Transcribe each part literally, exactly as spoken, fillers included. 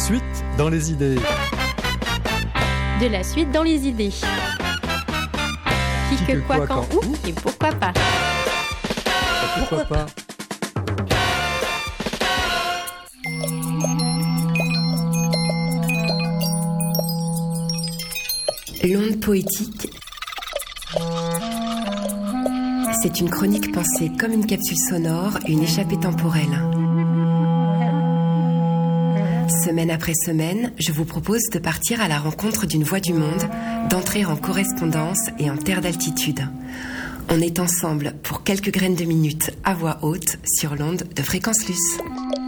suite dans les idées. De la suite dans les idées. Qui, Qui que, que quoi, quand, où, et pourquoi pas. Et pourquoi pas. L'onde poétique, c'est une chronique pensée comme une capsule sonore, une échappée temporelle. Semaine après semaine, je vous propose de partir à la rencontre d'une voix du monde, d'entrer en correspondance et en terre d'altitude. On est ensemble pour quelques graines de minutes à voix haute sur l'onde de Fréquence Luce.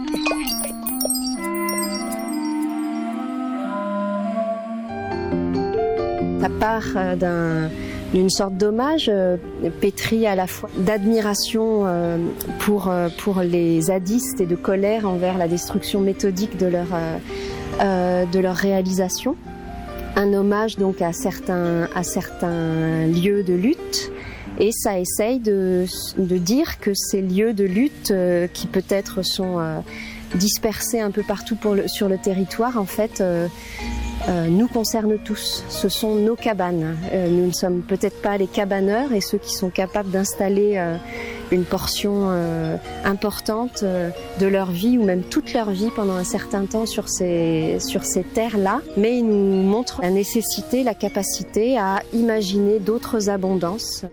Ça part d'un, d'une sorte d'hommage euh, pétri à la fois d'admiration euh, pour, euh, pour les zadistes et de colère envers la destruction méthodique de leur, euh, euh, de leur réalisation. Un hommage donc à certains, à certains lieux de lutte, et ça essaye de, de dire que ces lieux de lutte euh, qui peut-être sont euh, dispersés un peu partout pour le, sur le territoire, en fait euh, Euh, nous concerne tous. Ce sont nos cabanes. Euh, nous ne sommes peut-être pas les cabaneurs, et ceux qui sont capables d'installer euh, une portion euh, importante euh, de leur vie, ou même toute leur vie pendant un certain temps sur ces, sur ces terres-là. Mais ils nous montrent la nécessité, la capacité à imaginer d'autres abondances.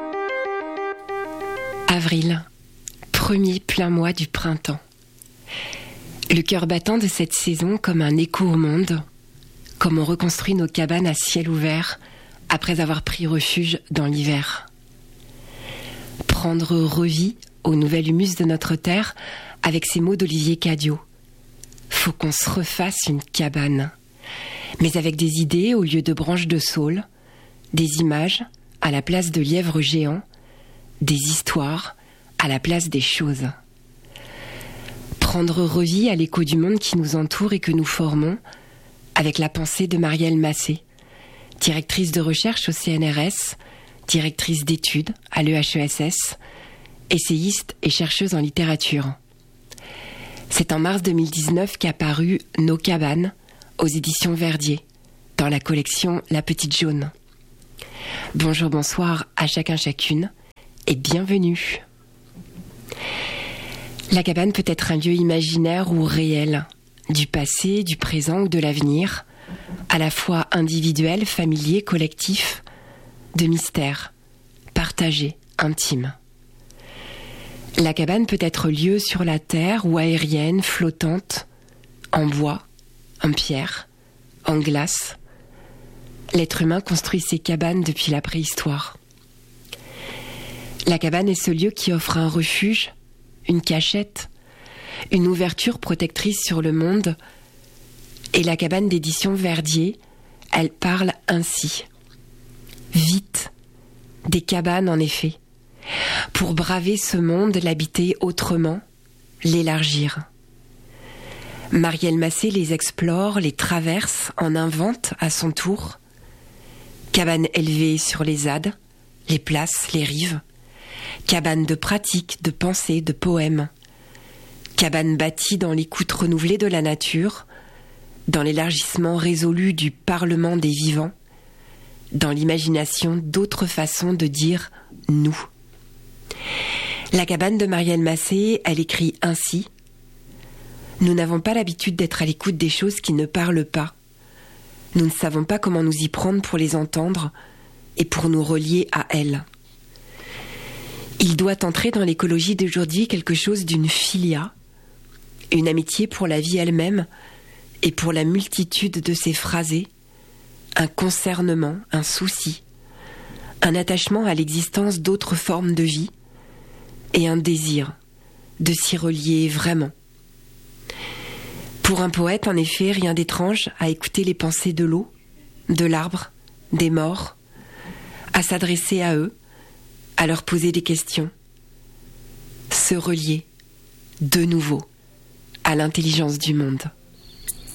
Avril, premier plein mois du printemps. Le cœur battant de cette saison comme un écho au monde. Comme on reconstruit nos cabanes à ciel ouvert après avoir pris refuge dans l'hiver. Prendre revie au nouvel humus de notre terre avec ces mots d'Olivier Cadiot. Faut qu'on se refasse une cabane, mais avec des idées au lieu de branches de saule, des images à la place de lièvres géants, des histoires à la place des choses. Prendre revie à l'écho du monde qui nous entoure et que nous formons, avec la pensée de Marielle Massé, directrice de recherche au C N R S, directrice d'études à l'E H E S S, essayiste et chercheuse en littérature. C'est en mars deux mille dix-neuf qu'a paru Nos cabanes aux éditions Verdier, dans la collection La Petite Jaune. Bonjour, bonsoir à chacun, chacune, et bienvenue. La cabane peut être un lieu imaginaire ou réel, du passé, du présent ou de l'avenir, à la fois individuel, familier, collectif, de mystère, partagé, intime. La cabane peut être lieu sur la terre ou aérienne, flottante, en bois, en pierre, en glace. L'être humain construit ses cabanes depuis la préhistoire. La cabane est ce lieu qui offre un refuge, une cachette, une ouverture protectrice sur le monde, et la cabane d'édition Verdier, elle parle ainsi. Vite, des cabanes en effet, pour braver ce monde, l'habiter autrement, l'élargir. Marielle Massé les explore, les traverse, en invente à son tour. Cabanes élevées sur les ZAD, les places, les rives, cabanes de pratique, de pensée, de poèmes. Cabane bâtie dans l'écoute renouvelée de la nature, dans l'élargissement résolu du parlement des vivants, dans l'imagination d'autres façons de dire « nous ». La cabane de Marielle Massé, elle écrit ainsi « Nous n'avons pas l'habitude d'être à l'écoute des choses qui ne parlent pas. Nous ne savons pas comment nous y prendre pour les entendre et pour nous relier à elles. Il doit entrer dans l'écologie d'aujourd'hui quelque chose d'une philia, une amitié pour la vie elle-même et pour la multitude de ses phrasés, un concernement, un souci, un attachement à l'existence d'autres formes de vie et un désir de s'y relier vraiment. Pour un poète, en effet, rien d'étrange à écouter les pensées de l'eau, de l'arbre, des morts, à s'adresser à eux, à leur poser des questions, se relier de nouveau à l'intelligence du monde.